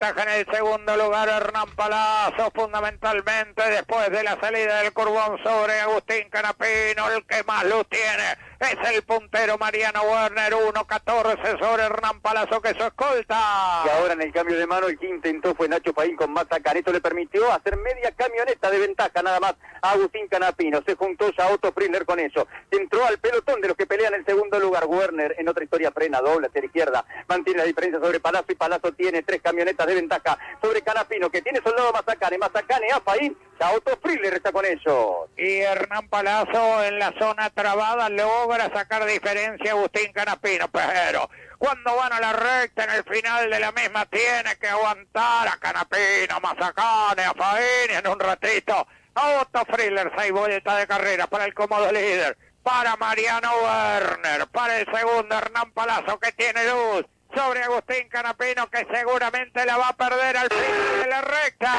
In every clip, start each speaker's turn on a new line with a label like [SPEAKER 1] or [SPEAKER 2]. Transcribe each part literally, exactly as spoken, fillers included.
[SPEAKER 1] ventaja en el segundo lugar Hernán Palazzo, fundamentalmente después de la salida del Curbón sobre Agustín Canapino. El que más luz tiene es el puntero Mariano Werner, uno catorce sobre Hernán Palazzo, que es su escolta.
[SPEAKER 2] Y ahora en el cambio de mano el que intentó fue Nacho Faín con Mazacán. Esto le permitió hacer media camioneta de ventaja nada más a Agustín Canapino. Se juntó ya Otto Friedler con eso. Entró al pelotón de los que pelean el segundo lugar. Werner en otra historia frena, doble hacia la izquierda. Mantiene la diferencia sobre Palazzo y Palazzo tiene tres camionetas de ventaja sobre Canapino, que tiene soldado a Mazacane. Mazacane a Faín. Ya Otto Friedler está con ellos.
[SPEAKER 1] Y Hernán Palazzo en la zona trabada logra sacar diferencia a Agustín Canapino, pero cuando van a la recta en el final de la misma tiene que aguantar a Canapino, a Mazacane, a Faín, en un ratito a Otto Friedler. Seis vueltas de carrera para el cómodo líder, para Mariano Werner, para el segundo Hernán Palazzo, que tiene luz sobre Agustín Canapino, que seguramente la va a perder al final de la recta.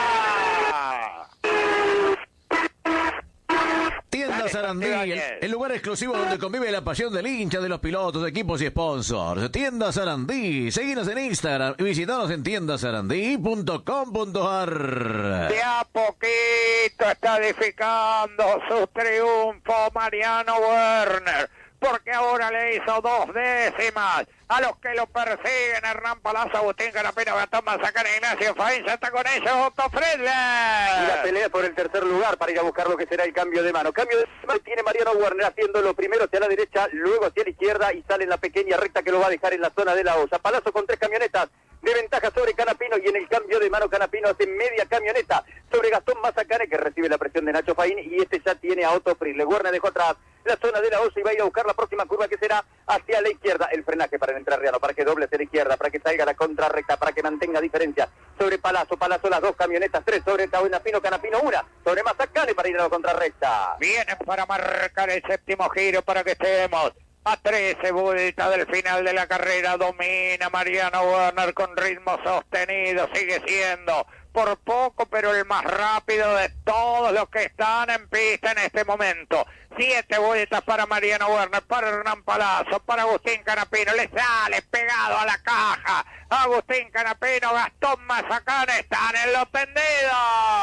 [SPEAKER 3] Tienda Sarandí, el, el lugar exclusivo donde convive la pasión del hincha, de los pilotos, equipos y sponsors. Tienda Sarandí, seguinos en Instagram y visitanos en tienda sarandí punto com punto a r.
[SPEAKER 1] De a poquito está edificando su triunfo Mariano Werner, porque ahora le hizo dos décimas a los que lo persiguen. Hernán Palazzo, Agustín Canapino, Gastón Mazacane, Ignacio Faín, ya está con ellos Otto Friedler.
[SPEAKER 2] Y la pelea por el tercer lugar para ir a buscar lo que será el cambio de mano. Cambio de mano tiene Mariano Werner haciéndolo primero hacia la derecha, luego hacia la izquierda y sale en la pequeña recta que lo va a dejar en la zona de la olla. Palazzo con tres camionetas de ventaja sobre Canapino, y en el cambio de mano Canapino hace media camioneta sobre Gastón Mazacane, que recibe la presión de Nacho Faín, y este ya tiene a Otto Friedler. Werner dejó atrás la zona de la olla y va a ir a buscar la próxima curva, que será hacia la izquierda. El frenaje para el entrerriano, para que doble hacia la izquierda, para que salga la contrarrecta, para que mantenga diferencia sobre Palazzo. Palazzo las dos camionetas, tres sobre Canapino, Canapino una sobre Mazacane para ir a la contrarrecta.
[SPEAKER 1] Vienen para marcar el séptimo giro para que estemos a trece vueltas del final de la carrera. Domina Mariano Werner con ritmo sostenido, sigue siendo por poco pero el más rápido de todos los que están en pista en este momento. Siete vueltas para Mariano Werner, para Hernán Palazzo, para Agustín Canapino. Le sale pegado a la caja Agustín Canapino. Gastón Mazacane están en los tendidos.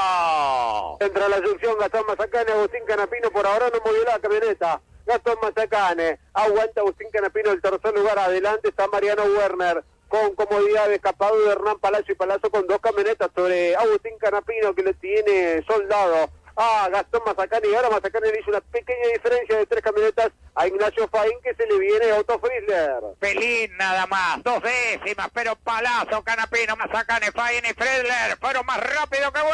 [SPEAKER 2] Entra la junción Gastón Mazacane, Agustín Canapino. Por ahora no movió la camioneta Gastón Mazacane, aguanta Agustín Canapino el tercer lugar. Adelante está Mariano Werner con comodidad de escapado de Hernán Palazzo, y Palazzo con dos camionetas sobre Agustín Canapino, que le tiene soldado a Gastón Mazacane. Y ahora Mazacane le hizo una pequeña diferencia de tres camionetas a Ignacio Faín, que se le viene a Otto Friedler.
[SPEAKER 1] Pelín nada más, dos décimas, pero Palazzo, Canapino, Mazacane, Faín y Friedler fueron más rápido que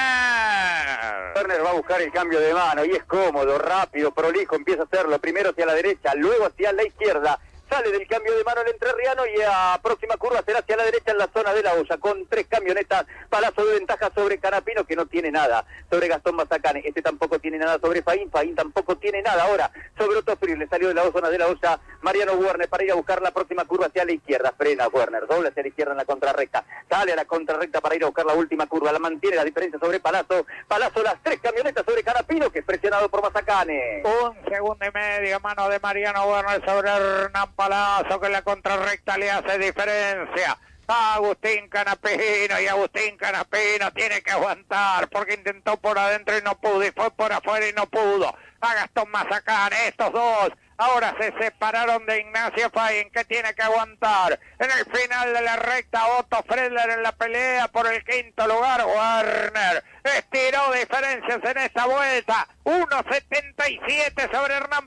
[SPEAKER 1] Werner.
[SPEAKER 2] Werner va a buscar el cambio de mano y es cómodo, rápido, prolijo, empieza a hacerlo primero hacia la derecha, luego hacia la izquierda. Sale del cambio de mano el entrerriano y a próxima curva será hacia la derecha en la zona de la olla, con tres camionetas. Palazzo de ventaja sobre Canapino, que no tiene nada sobre Gastón Mazacane. Este tampoco tiene nada sobre Faín. Faín tampoco tiene nada ahora sobre Otto Friedler. Salió de la zona de la olla Mariano Werner para ir a buscar la próxima curva hacia la izquierda. Frena Werner, doble hacia la izquierda en la contrarrecta. Sale a la contrarrecta para ir a buscar la última curva. La mantiene la diferencia sobre Palazzo. Palazzo las tres camionetas sobre Canapino, que es presionado por Mazacane.
[SPEAKER 1] Un segundo y medio, mano de Mariano Werner sobre Hernán Palazzo, que en la contrarrecta le hace diferencia a Agustín Canapino, y Agustín Canapino tiene que aguantar porque intentó por adentro y no pudo, y fue por afuera y no pudo. A Gastón Mazacane, estos dos ahora se separaron de Ignacio Faín, que tiene que aguantar. En el final de la recta, Otto Friedler en la pelea por el quinto lugar. Werner estiró diferencias en esta vuelta, uno setenta y siete sobre Hernán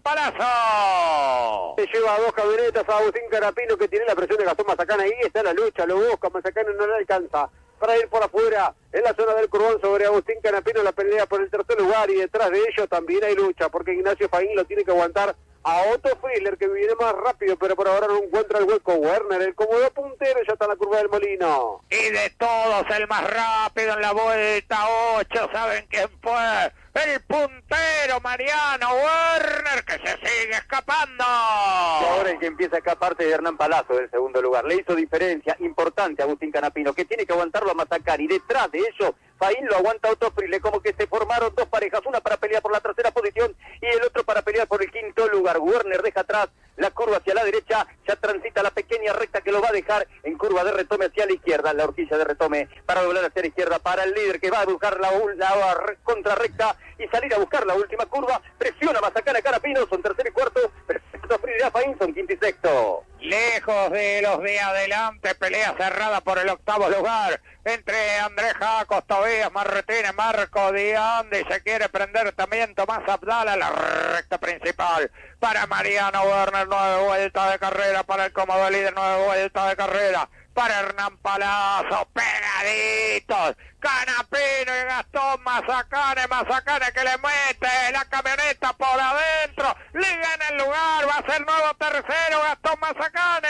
[SPEAKER 1] Palazzo.
[SPEAKER 2] Se lleva a dos camionetas a Agustín Canapino, que tiene la presión de Gastón Mazacane. Ahí está la lucha, lo busca, Mazacane no le alcanza para ir por afuera en la zona del Curbón sobre Agustín Canapino. La pelea por el tercer lugar, y detrás de ellos también hay lucha, porque Ignacio Faín lo tiene que aguantar a Otto Friedler, que viene más rápido, pero por ahora no encuentra el hueco. Werner, el cómodo puntero, ya está en la curva del Molino.
[SPEAKER 1] Y de todos, el más rápido en la vuelta ocho, ¿saben quién fue? El puntero Mariano Werner, que se sigue escapando.
[SPEAKER 2] Y ahora el que empieza a escaparse de Hernán Palazzo del segundo lugar. Le hizo diferencia importante a Agustín Canapino, que tiene que aguantarlo a Mazacane, y detrás de ellos Faín lo aguanta a Otto Friedler, como que se formaron dos parejas, una para pelear por la tercera posición y el otro para pelear por el quinto lugar. Werner deja atrás la curva hacia la derecha, ya transita la pequeña recta que lo va a dejar en curva de retome hacia la izquierda, la horquilla de retome para doblar hacia la izquierda para el líder que va a buscar la, la contrarrecta y salir a buscar la última curva, presiona Mazacane Canapino, son tercero y cuarto, perfecto Frida Faín, son quinto y sexto.
[SPEAKER 1] Lejos de los de adelante, pelea cerrada por el octavo lugar entre Andrés Jacos, Tobías Martínez, Marco Diandi, se quiere prender también Tomás Abdala, la recta principal para Mariano Werner, nueve vueltas de carrera para el cómodo líder, nueve vueltas de carrera para Hernán Palazzo, pegaditos, Canapino y Gastón Mazacane, Mazacane que le mete la camioneta por adentro, liga en el lugar, va a ser nuevo tercero Gastón Mazacane.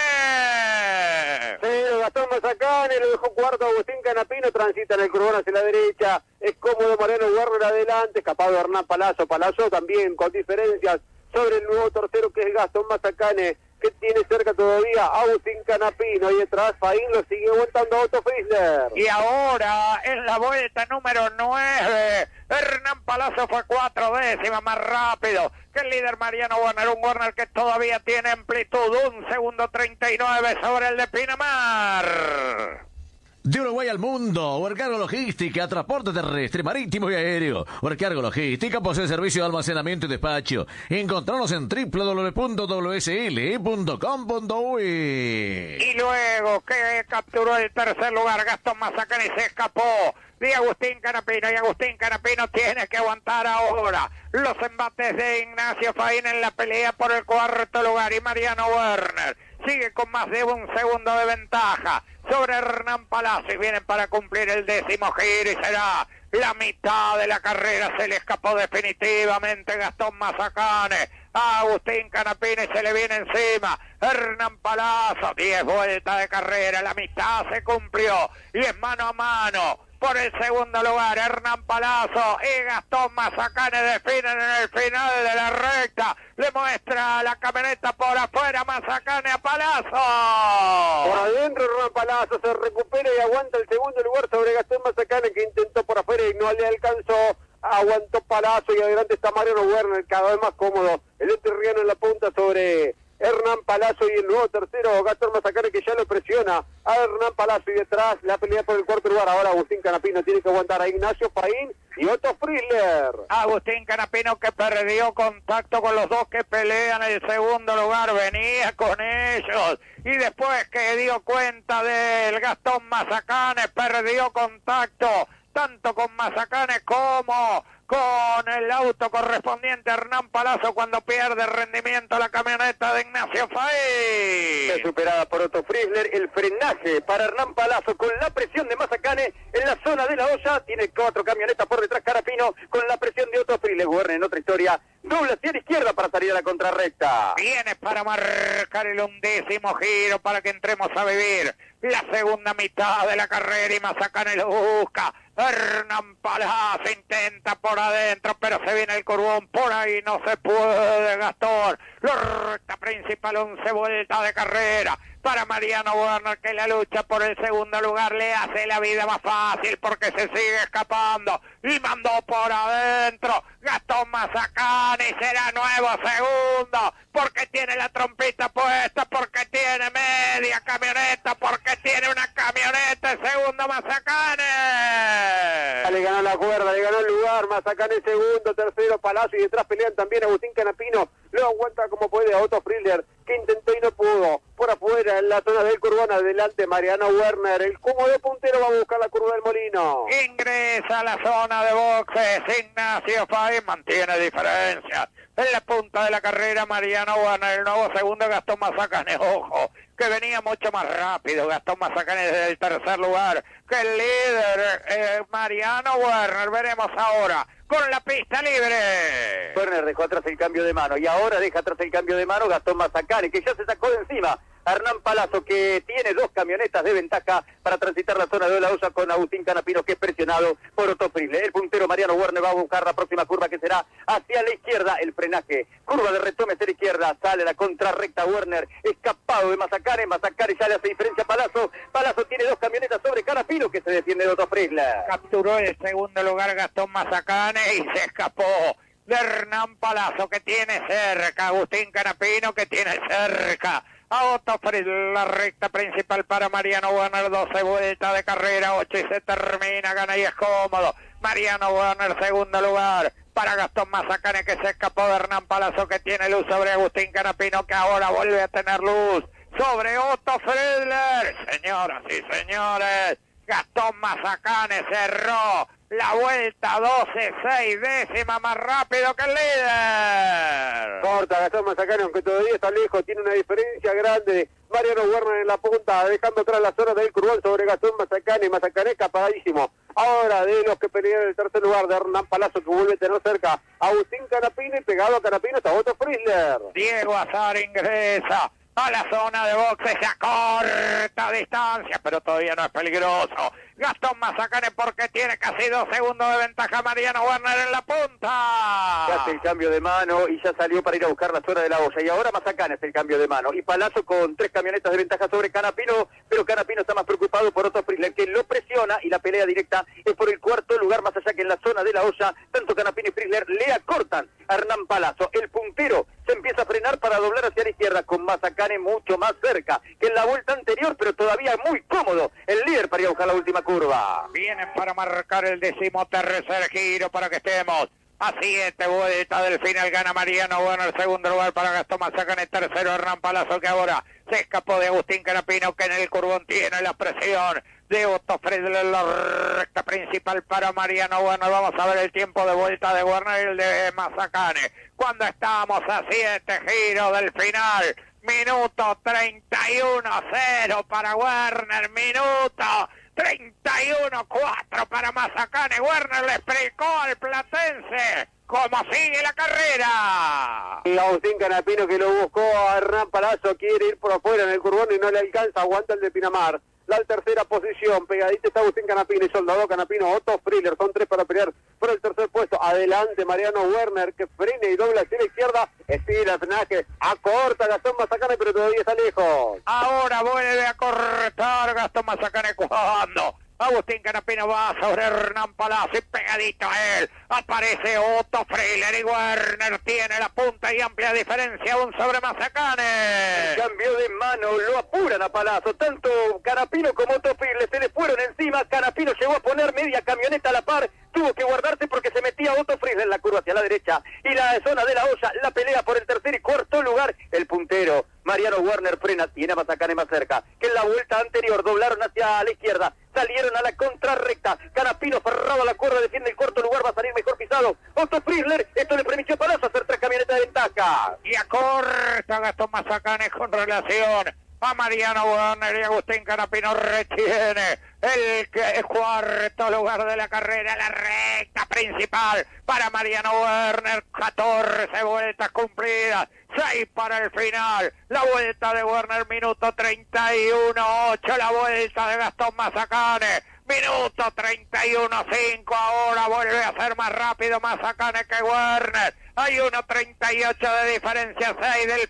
[SPEAKER 2] Cero Gastón Mazacane, lo dejó cuarto Agustín Canapino, transita en el curvón hacia la derecha, es cómodo Mariano Werner adelante, escapado Hernán Palazzo, Palazzo también con diferencias sobre el nuevo tercero que es Gastón Mazacane, que tiene cerca todavía Agustín Canapino, y detrás Faín lo sigue aguantando Otto Friesler.
[SPEAKER 1] Y ahora en la vuelta número nueve, Hernán Palazzo fue cuatro décimas más rápido que el líder Mariano Werner, un Werner que todavía tiene amplitud, un segundo treinta y nueve sobre el de Pinamar.
[SPEAKER 3] De Uruguay al mundo, Urcargo Logística, transporte terrestre, marítimo y aéreo. Urcargo Logística posee servicio de almacenamiento y despacho. Encontranos en w w w punto w s l punto com punto u e.
[SPEAKER 1] Y luego que capturó el tercer lugar, Gastón Mazacane se escapó de Agustín Canapino, y Agustín Canapino tiene que aguantar ahora los embates de Ignacio Faín en la pelea por el cuarto lugar, y Mariano Werner sigue con más de un segundo de ventaja sobre Hernán Palazzo, y vienen para cumplir el décimo giro, y será la mitad de la carrera. Se le escapó definitivamente Gastón Mazacane a Agustín Canapino y se le viene encima Hernán Palazzo. Diez vueltas de carrera, la mitad se cumplió y es mano a mano por el segundo lugar. Hernán Palazzo y Gastón Mazacane definen en el final de la recta. Le muestra la camioneta por afuera Mazacane a Palazzo.
[SPEAKER 2] Por adentro Hernán Palazzo se recupera y aguanta el segundo lugar sobre Gastón Mazacane, que intentó por afuera y no le alcanzó. Aguantó Palazzo y adelante está Mariano Werner, cada vez más cómodo. El entrerriano en la punta sobre Hernán Palazzo, y el nuevo tercero Gastón Mazacane, que ya lo presiona a Hernán Palazzo, y detrás la pelea por el cuarto lugar. Ahora Agustín Canapino tiene que aguantar a Ignacio Faín y Otto Friesler.
[SPEAKER 1] Agustín Canapino que perdió contacto con los dos que pelean el segundo lugar, venía con ellos y después que dio cuenta del Gastón Mazacane perdió contacto tanto con Mazacane como con el auto correspondiente a Hernán Palazzo cuando pierde rendimiento la camioneta de Ignacio Faín.
[SPEAKER 2] Está superada por Otto Friesler, el frenaje para Hernán Palazzo con la presión de Mazacane en la zona de la olla, tiene cuatro camionetas por detrás Canapino con la presión de Otto Friesler. Werner en otra historia, doble hacia la izquierda para salir a la contrarrecta.
[SPEAKER 1] Viene para marcar el undécimo giro para que entremos a vivir la segunda mitad de la carrera, y Mazacane lo busca. Hernán Palazzo intenta por adentro, pero se viene el curvón, por ahí no se puede Gastón. La recta principal, once vueltas de carrera para Mariano Werner, que la lucha por el segundo lugar le hace la vida más fácil porque se sigue escapando y mandó por adentro Gastón Mazacane, y será nuevo segundo porque tiene la trompita puesta, porque tiene media camioneta, porque tiene una camioneta. El segundo Mazacane.
[SPEAKER 2] Le ganó la cuerda, le ganó el lugar, Mazacane segundo, tercero Palazzo, y detrás pelean también Agustín Canapino. Luego aguanta como puede a Otto Friesler, que intentó y no pudo. Por afuera, en la zona del curvón, adelante Mariano Werner, el cómodo puntero va a buscar la curva del Molino.
[SPEAKER 1] Ingresa a la zona de boxes, Ignacio Faín mantiene diferencia. En la punta de la carrera, Mariano Werner, el nuevo segundo Gastón Mazacane. Ojo, que venía mucho más rápido Gastón Mazacane desde el tercer lugar que el líder eh, Mariano Werner. Veremos ahora con la pista libre.
[SPEAKER 2] Werner dejó atrás el cambio de mano y ahora deja atrás el cambio de mano Gastón Mazacane, que ya se sacó de encima a Hernán Palazzo, que tiene dos camionetas de ventaja para transitar la zona de la olla con Agustín Canapino, que es presionado por Otto Friesler. El puntero Mariano Werner va a buscar la próxima curva, que será hacia la izquierda, el frenaje, curva de retome hacia la izquierda, sale la contrarrecta Werner, escapado de Mazacane. Mazacane ya le hace diferencia a Palazzo. Palazzo tiene dos camionetas sobre Canapino, que se defiende de Otto Friesler.
[SPEAKER 1] Capturó el segundo lugar Gastón Mazacane y se escapó de Hernán Palazzo, que tiene cerca, Agustín Canapino, que tiene cerca a Otto Friedler, la recta principal para Mariano Werner, doce vueltas de carrera, ocho y se termina, gana y es cómodo. Mariano Werner, segundo lugar para Gastón Mazacane, que se escapó de Hernán Palazzo, que tiene luz sobre Agustín Canapino, que ahora vuelve a tener luz sobre Otto Friedler. Señoras y señores, Gastón Mazacane cerró la vuelta doce, seis décimas más rápido que el líder.
[SPEAKER 2] Corta Gastón Mazacane, aunque todavía está lejos, tiene una diferencia grande. Mariano Werner en la punta, dejando atrás la zona del Curvón sobre Gastón Mazacane. Mazacane escapadísimo. Ahora de los que pelean en el tercer lugar, de Hernán Palazzo, que vuelve a tener cerca a Agustín Canapino, y pegado a Canapino está Otto Friedler.
[SPEAKER 1] Diego Azar ingresa a la zona de boxes a corta distancia, pero todavía no es peligroso. Gastón Mazacane, porque tiene casi dos segundos de ventaja Mariano Werner en la punta.
[SPEAKER 2] Ya hace el cambio de mano y ya salió para ir a buscar la zona de la olla. Y ahora Mazacane hace el cambio de mano. Y Palazzo con tres camionetas de ventaja sobre Canapino, pero Canapino está más preocupado por Otto Friedler, que lo presiona, y la pelea directa es por el cuarto lugar, más allá que en la zona de la olla. Tanto Canapino y Friedler le acortan a Hernán Palazzo. El puntero se empieza a frenar para doblar hacia la izquierda, con Mazacane mucho más cerca que en la vuelta anterior, pero todavía muy cómodo el líder para ir a buscar la última curva.
[SPEAKER 1] Vienen para marcar el decimotercer giro para que estemos a siete vueltas del final. Gana Mariano Werner, segundo lugar para Gastón Mazacane, tercero Hernán Palazzo, que ahora se escapó de Agustín Canapino, que en el curvón tiene la presión de Otto Friedler, la recta principal para Mariano Werner. Vamos a ver el tiempo de vuelta de Werner y el de Mazacane cuando estamos a siete giros del final. Minuto treinta y uno cero para Werner, minuto treinta y uno cuatro para Mazacane. Werner le explicó al platense cómo sigue la carrera.
[SPEAKER 2] Y Agustín Canapino, que lo buscó a Hernán Palazzo, quiere ir por afuera en el curvón y no le alcanza, aguanta el de Pinamar. La tercera posición, pegadita está Agustín Canapino y Soldado Canapino, Otto Friedler, son tres para pelear por el tercer puesto. Adelante Mariano Werner, que frena y dobla hacia la izquierda, estira el frenaje, acorta Gastón Mazacane, pero todavía está lejos.
[SPEAKER 1] Ahora vuelve a cortar Gastón Mazacane cuando Agustín Canapino va sobre Hernán Palazzo y pegadito a él aparece Otto Friedler, y Werner tiene la punta y amplia diferencia aún sobre Mazacane.
[SPEAKER 2] El cambio de mano, lo apuran a Palazzo, tanto Canapino como Otto Friedler se le fueron encima. Canapino llegó a poner media camioneta a la par, tuvo que guardarse porque se metía Otto Friedler en la curva hacia la derecha, y la zona de la olla, la pelea por el tercer y cuarto lugar. El puntero Mariano Werner frena, tiene a Mazacane más cerca, que en la vuelta anterior doblaron hacia la izquierda, salieron a la contrarrecta. Canapino cerrado a la cuerda, defiende el cuarto lugar, va a salir mejor pisado Otto Friedler. Esto le permitió a Palazzo hacer tres camionetas de ventaja.
[SPEAKER 1] Y acorta Gastón Mazacane con relación a Mariano Werner, y Agustín Canapino retiene el, el cuarto lugar de la carrera, la recta principal para Mariano Werner. catorce vueltas cumplidas, seis para el final. La vuelta de Werner, minuto treinta y uno ocho. La vuelta de Gastón Mazacane, minuto treinta y uno cinco. Ahora vuelve a ser más rápido Mazacane que Werner. Hay uno treinta y ocho de diferencia, seis del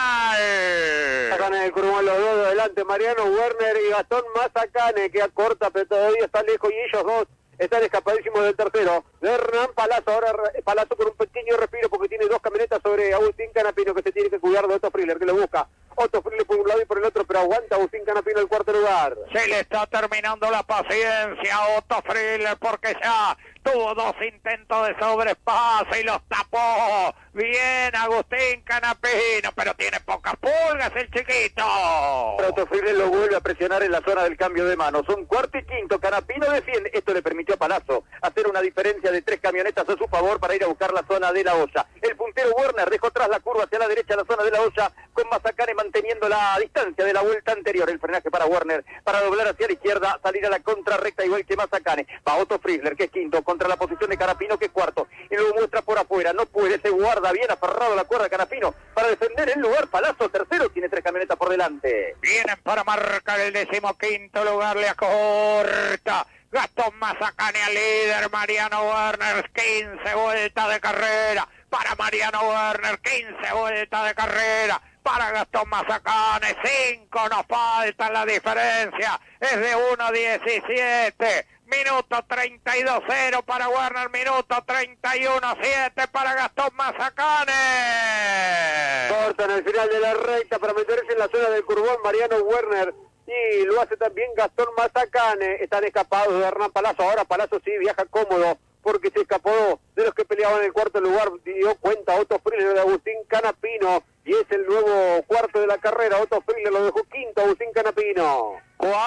[SPEAKER 1] final.
[SPEAKER 2] Mazacane en el curvón, los dos de adelante, Mariano Werner y Gastón Mazacane, que acorta, pero todavía está lejos, y ellos dos están escapadísimos del tercero. De Hernán Palazzo, ahora Palazzo con un pequeño respiro porque tiene dos camionetas sobre Agustín Canapino, que se tiene que cuidar de Otto Friedler, que lo busca. Otto Friedler por un lado y por el otro, pero aguanta Agustín Canapino el cuarto lugar.
[SPEAKER 1] Se le está terminando la paciencia a Otto Friedler, porque ya tuvo dos intentos de sobrepaso y los tapó. Bien Agustín Canapino, pero tiene pocas pulgas el chiquito.
[SPEAKER 2] Pero Otto Friedler lo vuelve a presionar en la zona del cambio de mano. Son cuarto y quinto, Canapino defiende. Esto le permitió a Palazzo hacer una diferencia de tres camionetas a su favor para ir a buscar la zona de la olla. El puntero Werner dejó atrás la curva hacia la derecha, la zona de la olla, con Mazacane manteniendo la distancia de la vuelta anterior. El frenaje para Werner, para doblar hacia la izquierda, salir a la contrarrecta igual que Mazacane. Va Otto Friedler, que es quinto, contra la posición de Canapino, que es cuarto, y luego muestra por afuera, no puede, se guarda bien aferrado a la cuerda Canapino para defender el lugar. Palazzo tercero, tiene tres camionetas por delante.
[SPEAKER 1] Vienen para marcar el decimoquinto lugar, le acorta Gastón Mazacane al líder Mariano Werner. Quince vueltas de carrera para Mariano Werner, quince vueltas de carrera para Gastón Mazacane. Cinco nos falta, la diferencia es de uno diecisiete. Minuto treinta y dos cero para Werner, minuto treinta y uno siete para Gastón Mazacane.
[SPEAKER 2] Corta en el final de la recta para meterse en la zona del curbón Mariano Werner. Y lo hace también Gastón Mazacane. Están escapados de Hernán Palazzo. Ahora Palazzo sí viaja cómodo porque se escapó de los que peleaban en el cuarto lugar. Dio cuenta Otto Friedler de Agustín Canapino. Y es el nuevo cuarto de la carrera. Otto Friedler lo dejó quinto, Agustín Canapino.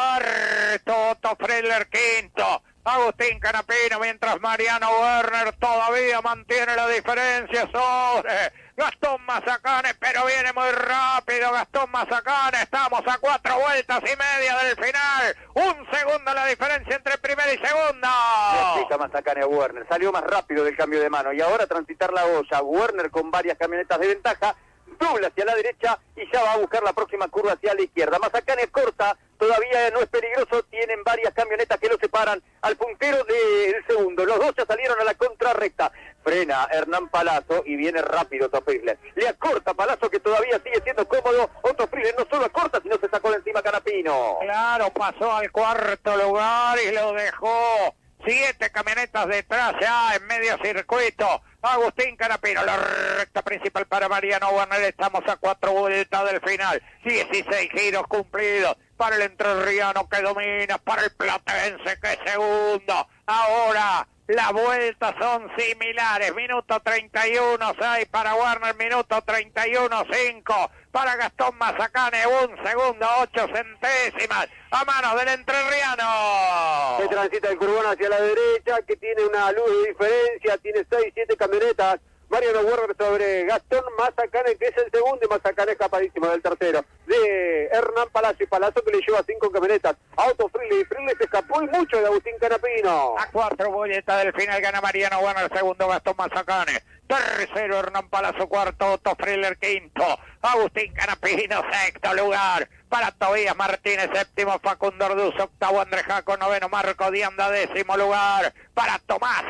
[SPEAKER 1] Cuarto, Otto Friedler quinto. Agustín Canapino, mientras Mariano Werner todavía mantiene la diferencia sobre Gastón Mazacane, pero viene muy rápido Gastón Mazacane. Estamos a cuatro vueltas y media del final. Un segundo la diferencia entre primera y segunda.
[SPEAKER 2] Explica Mazacane a Werner. Salió más rápido del cambio de mano y ahora transitar la olla. Werner con varias camionetas de ventaja. Dobla hacia la derecha y ya va a buscar la próxima curva hacia la izquierda. Mazacane corta, todavía no es peligroso, tienen varias camionetas que lo separan al puntero del segundo. Los dos ya salieron a la contrarrecta. Frena Hernán Palazzo y viene rápido Otto Friedler. Le acorta Palazzo, que todavía sigue siendo cómodo. Otto Friedler no solo acorta, sino se sacó de encima Canapino.
[SPEAKER 1] Claro, pasó al cuarto lugar y lo dejó siete camionetas detrás ya en medio circuito. Agustín Canapino, la recta principal para Mariano Werner. Estamos a cuatro vueltas del final. dieciséis giros cumplidos para el entrerriano que domina, para el platense que es segundo. Ahora las vueltas son similares. Minuto treinta y uno seis para Werner, minuto treinta y uno cinco para Gastón Mazacane. Un segundo, ocho centésimas a manos del entrerriano.
[SPEAKER 2] Se transita el curbón hacia la derecha, que tiene una luz de diferencia, tiene seis, siete camionetas. Mariano Werner sobre Gastón Mazacane, que es el segundo, y Mazacane escapadísimo del tercero. De Hernán Palazzo, y Palazzo que le lleva cinco camionetas. Otto Friedler, y Friedler se escapó y mucho de Agustín Canapino.
[SPEAKER 1] A cuatro vueltas del final gana Mariano Werner, segundo Gastón Mazacane. Tercero Hernán Palazzo, cuarto Otto Friedler, quinto Agustín Canapino, sexto lugar para Tobías Martínez, séptimo Facundo Orduzo, octavo André Jaco, noveno Marco Dianda, décimo lugar para Tomás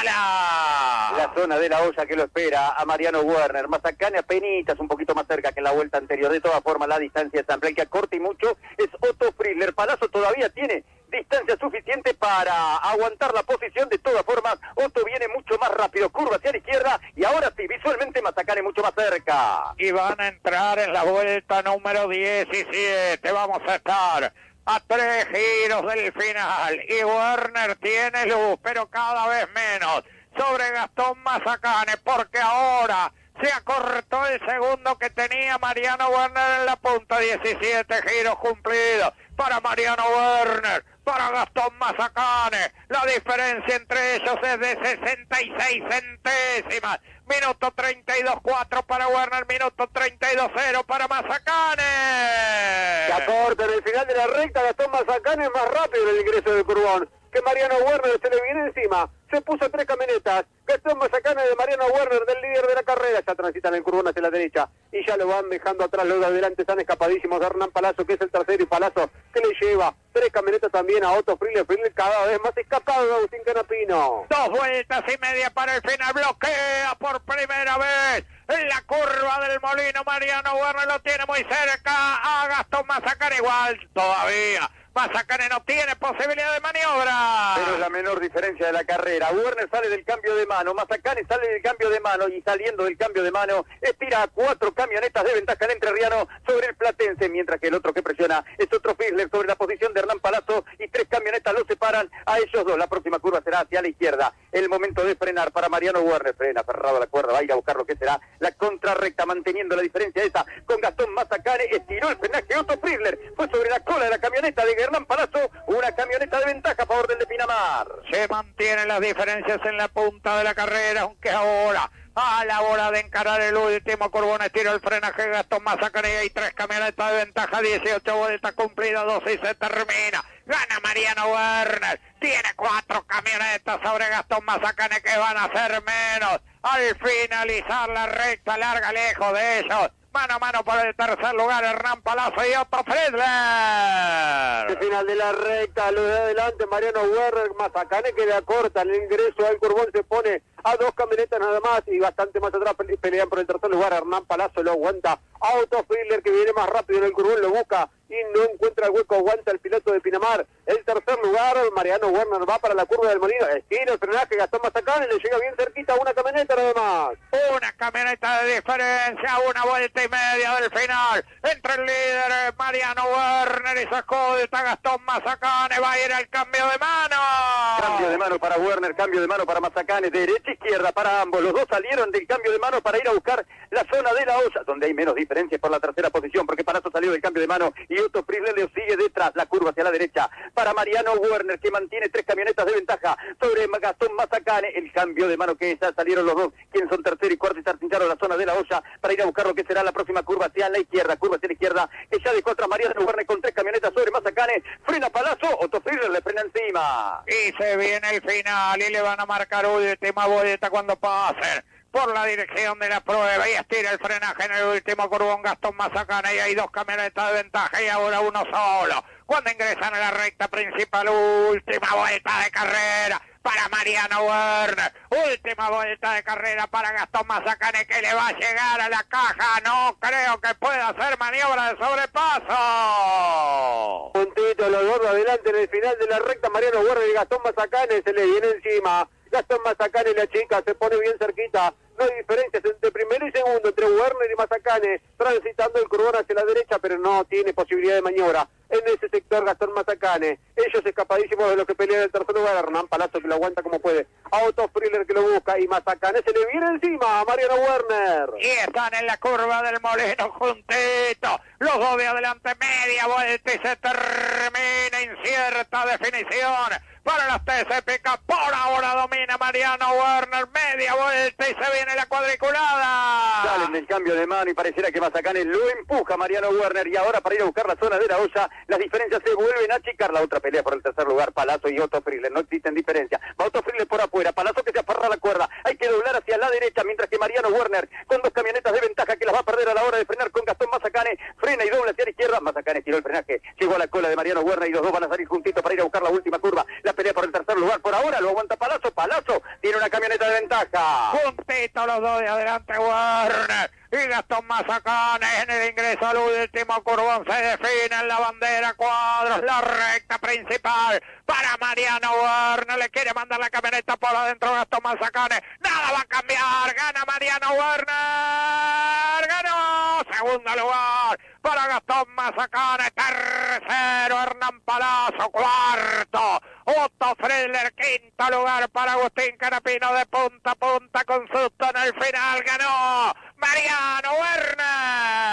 [SPEAKER 1] Abdala.
[SPEAKER 2] La zona de la olla que lo espera a Mariano Werner. Mazacane apenitas un poquito más cerca que en la vuelta anterior. De todas formas la distancia es amplia, el que acorta y mucho es Otto Friedler. Palazzo todavía tiene distancia suficiente para aguantar la posición. De todas formas, Otto viene mucho más rápido, curva hacia la izquierda, y ahora sí, visualmente Mazacane mucho más cerca.
[SPEAKER 1] Y van a entrar en la vuelta número diecisiete. Vamos a estar a tres giros del final, y Werner tiene luz, pero cada vez menos, sobre Gastón Mazacane, porque ahora se acortó el segundo que tenía Mariano Werner en la punta. Diecisiete giros cumplidos para Mariano Werner, para Gastón Mazacane. La diferencia entre ellos es de sesenta y seis centésimas. Minuto treinta y dos cuatro para Werner, minuto treinta y dos cero para Mazacane.
[SPEAKER 2] Se acorta en el final de la recta. Gastón Mazacane es más rápido en el ingreso del curbón que Mariano Werner, se le viene encima. Se puso tres camionetas. Gastón Mazacane de Mariano Werner, del líder de la carrera. Ya transitan el curbón hacia la derecha y ya lo van dejando atrás. Los de adelante están escapadísimos de Hernán Palazzo, que es el tercero, y Palazzo que le lleva tres camionetas también a Otto Friedler. Friedler cada vez más escapado de Agustín Canapino.
[SPEAKER 1] Dos vueltas y media para el final. Bloquea por primera vez en la curva del Molino. Mariano Werner lo tiene muy cerca a Gastón Mazacane. Igual todavía Mazacane no tiene posibilidad de maniobra.
[SPEAKER 2] Pero es la menor diferencia de la carrera. Werner sale del cambio de mano, Mazacane sale del cambio de mano, y saliendo del cambio de mano estira a cuatro camionetas de ventaja el entrerriano sobre el platense, mientras que el otro que presiona es Otto Friedler sobre la posición de Hernán Palazzo, y tres camionetas lo separan a ellos dos. La próxima curva será hacia la izquierda. El momento de frenar para Mariano Werner. Frena aferrado a la cuerda, va a ir a buscar lo que será la contrarrecta, manteniendo la diferencia esa con Gastón Mazacane. Estiró el frenaje Otto Friedler, fue sobre la cola de la camioneta de Hernán Palazzo, una camioneta de ventaja a favor del de Pinamar.
[SPEAKER 1] Se mantienen las diferencias en la punta de la carrera, aunque ahora, a la hora de encarar el último curbón, estiró el frenaje Gastón Mazacane, y hay tres camionetas de ventaja, dieciocho vueltas cumplidas, doce y se termina. Gana Mariano Werner, tiene cuatro camionetas sobre Gastón Mazacane, que van a ser menos al finalizar la recta larga, lejos de ellos. Mano a mano por el tercer lugar, Hernán Palazzo y Otto Friedler.
[SPEAKER 2] Al final de la recta, lo de adelante, Mariano Werner. Mazacane que le acorta el ingreso al curbón, se pone a dos camionetas nada más y bastante más atrás pelean por el tercer lugar. Hernán Palazzo lo aguanta. Auto Friedler que viene más rápido en el curvón, lo busca y no encuentra el hueco, aguanta el piloto de Pinamar. El tercer lugar, Mariano Werner va para la curva del Molino, estira el frenaje, Gastón Mazacane, le llega bien cerquita una camioneta nada más.
[SPEAKER 1] Una camioneta de diferencia, una vuelta y media del final, entre el líder Mariano Werner y su escolta Gastón Mazacane, va a ir al cambio de mano.
[SPEAKER 2] Cambio de mano para Werner, cambio de mano para Mazacane, derecha e izquierda para ambos, los dos salieron del cambio de mano para ir a buscar la zona de la Osa, donde hay menos diferencias por la tercera posición, porque Palazzo salió del cambio de mano y Otto Friedler le sigue detrás, la curva hacia la derecha para Mariano Werner, que mantiene tres camionetas de ventaja sobre Gastón Mazacane. El cambio de mano que ya salieron los dos, quienes son tercero y cuarto, y se arrincharon la zona de la olla para ir a buscar lo que será la próxima curva hacia la izquierda, curva hacia la izquierda, que ya dejó atrás Mariano Werner con tres camionetas sobre Mazacane. Frena Palazzo, Otto Friedler le frena encima.
[SPEAKER 1] Y se viene el final y le van a marcar última vuelta cuando pasen por la dirección de la prueba y estira el frenaje en el último curvón Gastón Mazacane y hay dos camionetas de ventaja y ahora uno solo. Cuando ingresan a la recta principal, última vuelta de carrera para Mariano Werner, última vuelta de carrera para Gastón Mazacane, que le va a llegar a la caja, no creo que pueda hacer maniobra de sobrepaso.
[SPEAKER 2] Puntito, los dos adelante en el final de la recta, Mariano Werner y Gastón Mazacane se le viene encima. Gastón Mazacane, la chica, se pone bien cerquita. No hay diferencias entre primero y segundo, entre Werner y Mazacane, transitando el curvón hacia la derecha, pero no tiene posibilidad de maniobra en ese sector Gastón Mazacane. Ellos escapadísimos de los que pelean en el tercer lugar. Hernán Palazzo que lo aguanta como puede. Otto Friedler que lo busca y Mazacane se le viene encima a Mariano Werner.
[SPEAKER 1] Y están en la curva del Molino juntitos. Los dos de adelante, media vuelta y se termina incierta definición para las T C P K. Por ahora domina Mariano Werner, media vuelta y se viene la cuadriculada.
[SPEAKER 2] Salen del cambio de mano y pareciera que Mazacane lo empuja Mariano Werner y ahora para ir a buscar la zona de la olla, las diferencias se vuelven a achicar. La otra pelea por el tercer lugar, Palazzo y Otto Friedler, no existen diferencias. Va Otto Friedler por afuera, Palazzo que se aferra a la cuerda, hay que doblar hacia la derecha, mientras que Mariano Werner, con dos camionetas de ventaja que las va a perder a la hora de frenar con Gastón Mazacane, frena y dobla hacia la izquierda. Mazacane tiró el frenaje, llegó a la cola de Mariano Werner y los dos van a salir juntitos para ir a buscar la última curva. La pelea por el tercer lugar por ahora lo aguanta Palazzo. Palazzo tiene una camioneta de ventaja.
[SPEAKER 1] Juntitos los dos de adelante, Werner y Gastón Mazacane en el ingreso al último curvón. Se define en la bandera cuadros, la recta principal para Mariano Werner. Le quiere mandar la camioneta por adentro Gastón Mazacane. Nada va a cambiar. Gana Mariano Werner. Ganó. Segundo lugar para Gastón Mazacane. Tercero Hernán Palazzo. Cuarto Otto Friedler. Quinto lugar para Agustín Canapino, de punta a punta con susto en el final. Ganó Mariano Werner.